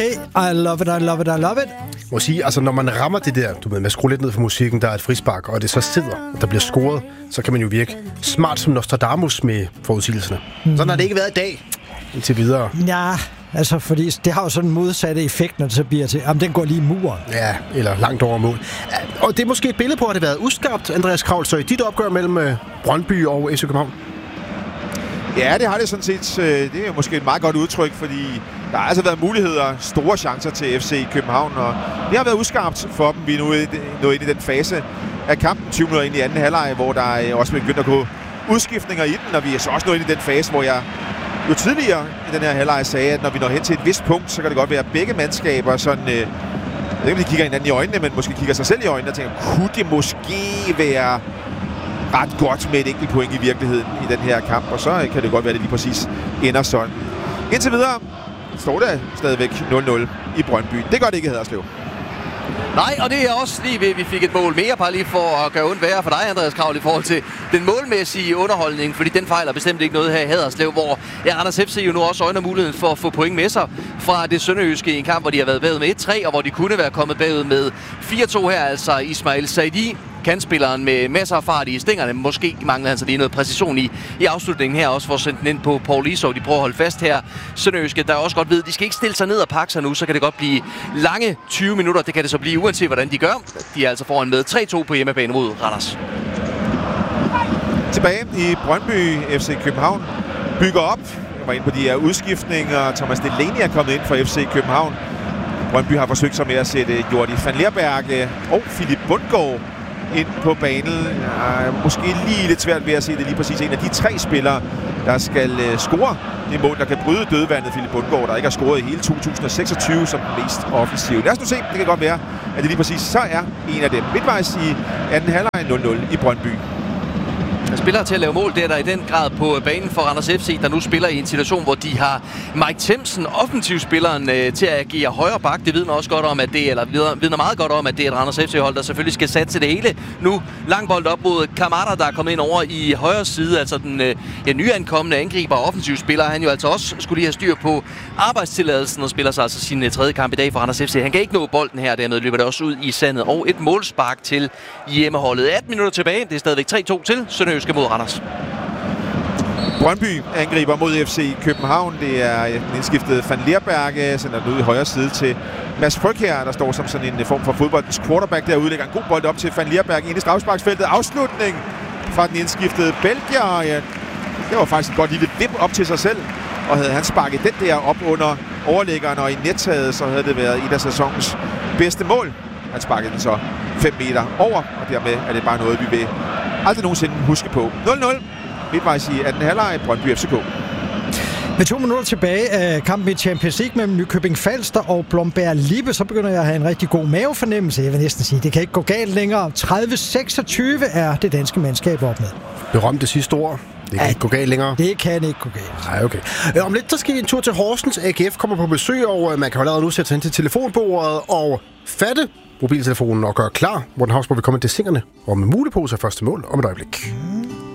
I love it, I love it, I love it. Må sige, altså når man rammer det der, du ved, man skruer lidt ned for musikken, der er et frispark, og det så sidder, og der bliver scoret, så kan man jo virke smart som Nostradamus med forudsigelserne. Sådan har det ikke været i dag, indtil videre. Ja, altså fordi det har jo sådan en modsatte effekt, når det så bliver til, den går lige i muren. Ja, eller langt over mål. Og det er måske et billede på, at det har været uskarpt, Andreas Kraul, så i dit opgør mellem Brøndby og FC København. Ja, det har det sådan set. Det er måske et meget godt udtryk, fordi der har altså været muligheder, store chancer til FC København, og det har været uskarpt for dem. Vi er nu nået ind i den fase af kampen, 20 minutter ind i anden halvleg, hvor der er også begyndt at gå udskiftninger i den, og vi er så også nået ind i den fase, hvor jeg jo tidligere i den her halvleg sagde, at når vi når hen til et vist punkt, så kan det godt være, at begge mandskaber sådan, jeg ved ikke, om de kigger hinanden i øjnene, men måske kigger sig selv i øjnene og tænker, kunne det måske være ret godt med et enkelt point i virkeligheden i den her kamp, og så kan det godt være, at det lige præcis ender sådan. Indtil videre står der stadigvæk 0-0 i Brøndby. Det gør det ikke i Haderslev. Nej, og det er også lige ved, at vi fik et mål mere, bare lige for at gøre ondt værre for dig, Andreas Kraul, i forhold til den målmæssige underholdning, fordi den fejler bestemt ikke noget her i Haderslev, hvor Randers FC jo nu også øjner muligheden for at få point med sig fra det sønderjyske i en kamp, hvor de har været bagud med 1-3, og hvor de kunne være kommet bagud med 4-2 her, altså Ismail Saidi, kantspilleren med masser af fart i stængerne. Måske mangler han så lige noget præcision i afslutningen her, også for at sende den ind på Paul Isov. De prøver at holde fast her. Sønderjyske, der også godt ved, de skal ikke stille sig ned og pakke sig nu, så kan det godt blive lange 20 minutter. Det kan det så blive, uanset hvordan de gør. De er altså foran med 3-2 på hjemmebane mod Randers. Tilbage i Brøndby, FC København bygger op. Jeg var inde på de her udskiftninger. Thomas Delaney er kommet ind for FC København. Brøndby har forsøgt sig med at sætte Jordi van Lerberg og Philip Bundgaard ind på banen. Måske lige lidt svært ved at se det lige præcis. En af de 3 spillere, der skal score det mål, der kan bryde dødvandet. Philip Bundgaard, der ikke har scoret i hele 2026 som den mest offensive. Lad os nu se. Det kan godt være, at det lige præcis så er en af dem. Midtvejs i anden halvleg 0-0 i Brøndby. Spillere til at lave mål, det er der i den grad på banen for Randers FC, der nu spiller i en situation, hvor de har Mike Themsen, offensivspilleren, til at agere højre bak. Det vidner også godt om, at det, eller vidner meget godt om, at det er et Randers FC-hold, der selvfølgelig skal satse det hele. Nu lang bold op mod Kamada, der er kommet ind over i højre side, altså den nyankomne angriber og offensivspiller. Han jo altså også skulle lige have styr på arbejdstilladelsen og spiller sig altså sin 3. kamp i dag for Randers FC. Han kan ikke nå bolden her, dermed løber det også ud i sandet. Og et målspark til hjemmeholdet. 18 minutter tilbage, det er stadigvæk 3-2 til Sønderjyske mod Randers. Brøndby angriber mod FC København. Det er den indskiftede Van Lerberg, sender den ud i højre side til Mads Frøkjær, der står som sådan en form for fodboldens quarterback derude. Lægger en god bold op til Van Lerberg ind i straffesparksfeltet. Afslutning fra den indskiftede belgier. Ja, det var faktisk et godt lille vip op til sig selv. Og havde han sparket den der op under overlæggeren og i nettaget, så havde det været et af sæsonens bedste mål. Han sparkede den så 5 meter over, og dermed er det bare noget, vi vil aldrig nogensinde huske på. 0-0. Midtvejs i anden halvleg, Brøndby FCK. Med 2 minutter tilbage af kampen i Champions League mellem Nykøbing Falster og Blomberg Lippe, så begynder jeg at have en rigtig god mavefornemmelse. Jeg vil næsten sige, det kan ikke gå galt længere. 30-26 er det danske mandskab op med. Berømte sidste ord. Det kan ikke gå galt længere. Det kan ikke gå galt. Nej, okay. Om lidt, så skal vi en tur til Horsens. AGF kommer på besøg, og man kan jo allerede nu sætte sig ind til telefonbordet og fatte mobiltelefonen og gøre klar, hvor den havsborg vil komme til singerne og med muleposer første mål om et øjeblik.